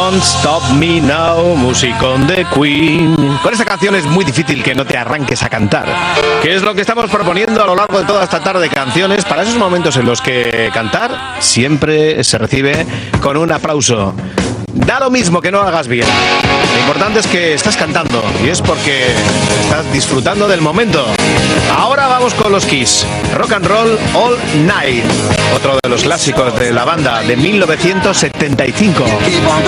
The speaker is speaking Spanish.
Don't Stop Me Now, musicón de Queen. Con esta canción es muy difícil que no te arranques a cantar, que es lo que estamos proponiendo a lo largo de toda esta tarde de canciones, para esos momentos en los que cantar siempre se recibe con un aplauso. Da lo mismo que no hagas bien. Lo importante es que estás cantando y es porque estás disfrutando del momento. Ahora vamos con los Kiss. Rock and Roll All Night. Otro de los clásicos de la banda de 1975.